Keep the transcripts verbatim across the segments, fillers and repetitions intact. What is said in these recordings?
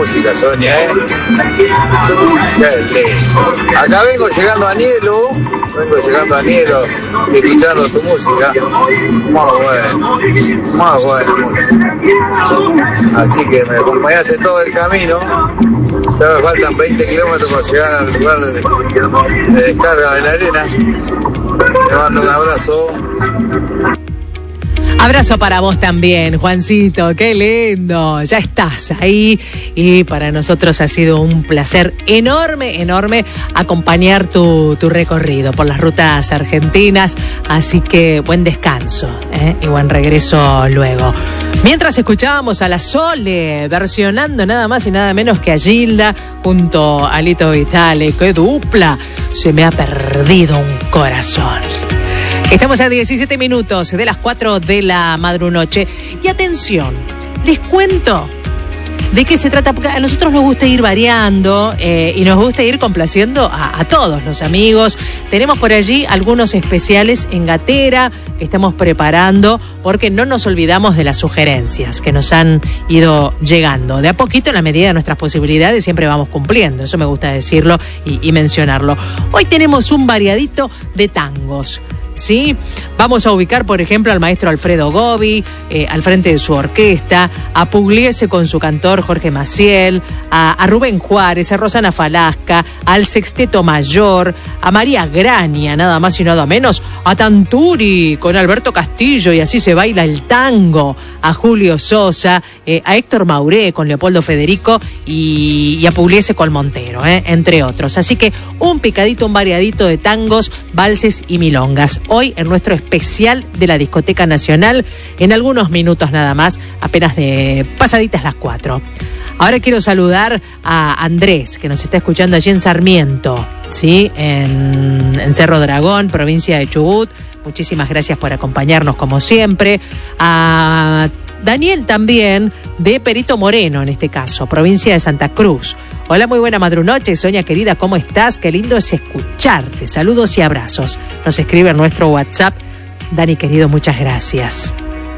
música, Sonia, ¿eh? Qué lindo. Acá vengo llegando a Nielo, vengo llegando a Nielo, escuchando tu música. Muy bueno, muy buena música. Así que me acompañaste todo el camino. Ya me faltan veinte kilómetros para llegar al lugar de, de descarga de la arena. Te mando un abrazo. Abrazo para vos también, Juancito, qué lindo, ya estás ahí y para nosotros ha sido un placer enorme, enorme acompañar tu, tu recorrido por las rutas argentinas, así que buen descanso, ¿eh? Y buen regreso luego. Mientras escuchábamos a la Sole versionando nada más y nada menos que a Gilda junto a Lito Vitale, qué dupla, se me ha perdido un corazón. Estamos a diecisiete minutos de las cuatro de la madrunoche. Y atención, les cuento de qué se trata, porque a nosotros nos gusta ir variando eh, y nos gusta ir complaciendo a, a todos los amigos. Tenemos por allí algunos especiales en Gatera que estamos preparando porque no nos olvidamos de las sugerencias que nos han ido llegando. De a poquito, en la medida de nuestras posibilidades, siempre vamos cumpliendo. Eso me gusta decirlo y, y mencionarlo. Hoy tenemos un variadito de tangos. ¿Sí? Vamos a ubicar, por ejemplo, al maestro Alfredo Gobi eh, al frente de su orquesta, a Pugliese con su cantor Jorge Maciel, a, a Rubén Juárez, a Rosana Falasca, al Sexteto Mayor, a María Grania, nada más y nada menos, a Tanturi con Alberto Castillo y Así se baila el tango, a Julio Sosa, eh, a Héctor Mauré con Leopoldo Federico y, y a Pugliese con Montero, eh, entre otros. Así que un picadito, un variadito de tangos, valses y milongas. Hoy en nuestro especial de la Discoteca Nacional, en algunos minutos nada más, apenas de pasaditas las cuatro. Ahora quiero saludar a Andrés, que nos está escuchando allí en Sarmiento, ¿sí? En, en Cerro Dragón, provincia de Chubut. Muchísimas gracias por acompañarnos como siempre. A Daniel también, de Perito Moreno en este caso, provincia de Santa Cruz. Hola, muy buena madrunoche, Sonia querida, ¿cómo estás? Qué lindo es escucharte. Saludos y abrazos. Nos escribe en nuestro WhatsApp. Dani querido, muchas gracias.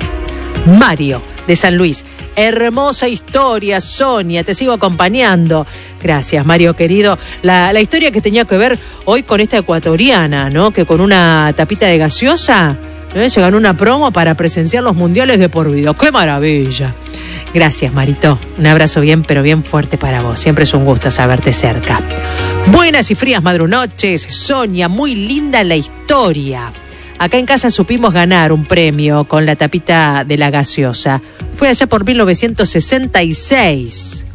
Mario, de San Luis. Hermosa historia, Sonia, te sigo acompañando. Gracias, Mario querido. La, la historia que tenía que ver hoy con esta ecuatoriana, ¿no? Que con una tapita de gaseosa ¿eh? se ganó una promo para presenciar los mundiales de por vida. ¡Qué maravilla! Gracias, Marito. Un abrazo bien, pero bien fuerte para vos. Siempre es un gusto saberte cerca. Buenas y frías madrunoches, Sonia. Muy linda la historia. Acá en casa supimos ganar un premio con la tapita de la gaseosa. Fue allá por mil novecientos sesenta y seis,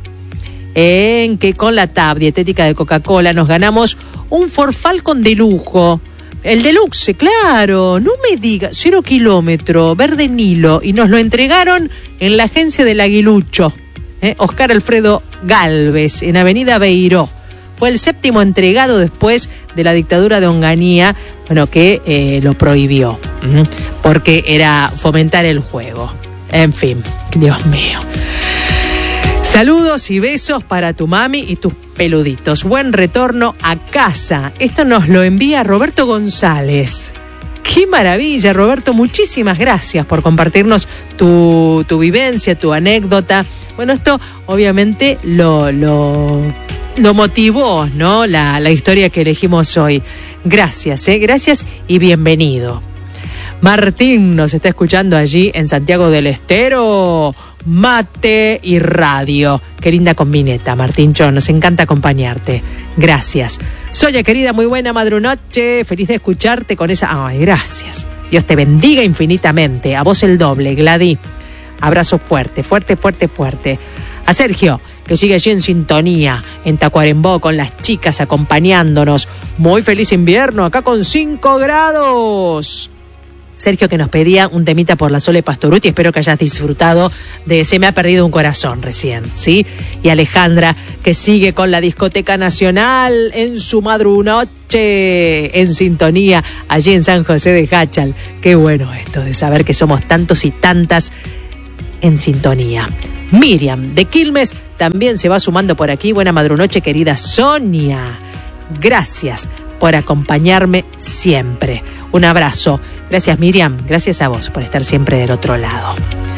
en que con la tab dietética de Coca-Cola nos ganamos un Ford Falcon de lujo. El deluxe, claro, no me digas, cero kilómetro, verde Nilo, y nos lo entregaron en la agencia del Aguilucho, ¿eh? Oscar Alfredo Galvez, en Avenida Beiró. Fue el séptimo entregado después de la dictadura de Onganía, bueno, que eh, lo prohibió, ¿eh? porque era fomentar el juego. En fin, Dios mío. Saludos y besos para tu mami y tus peluditos. Buen retorno a casa. Esto nos lo envía Roberto González. ¡Qué maravilla, Roberto! Muchísimas gracias por compartirnos tu, tu vivencia, tu anécdota. Bueno, esto obviamente lo, lo, lo motivó, ¿no? La, la historia que elegimos hoy. Gracias, ¿eh? Gracias y bienvenido. Martín nos está escuchando allí en Santiago del Estero. Mate y radio. Qué linda combineta, Martíncho. Nos encanta acompañarte. Gracias. Soya querida, muy buena madrunoche. Feliz de escucharte con esa... Ay, gracias. Dios te bendiga infinitamente. A vos el doble, Gladys. Abrazo fuerte, fuerte, fuerte, fuerte. A Sergio, que sigue allí en sintonía, en Tacuarembó, con las chicas acompañándonos. Muy feliz invierno, acá con cinco grados. Sergio, que nos pedía un temita por la Sole Pastorutti. Espero que hayas disfrutado de Se me ha perdido un corazón recién, ¿sí? Y Alejandra, que sigue con la Discoteca Nacional en su madrunoche, en sintonía, allí en San José de Jáchal. Qué bueno esto de saber que somos tantos y tantas en sintonía. Miriam, de Quilmes, también se va sumando por aquí. Buena madrunoche, querida Sonia. Gracias por acompañarme siempre. Un abrazo. Gracias, Miriam. Gracias a vos por estar siempre del otro lado.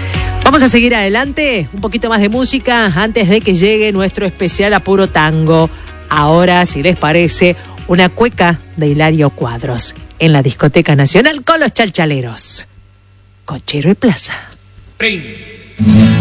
Vamos a seguir adelante, un poquito más de música antes de que llegue nuestro especial a puro tango. Ahora, si les parece, una cueca de Hilario Cuadros en la Discoteca Nacional con los Chalchaleros. Cochero y Plaza. Ring.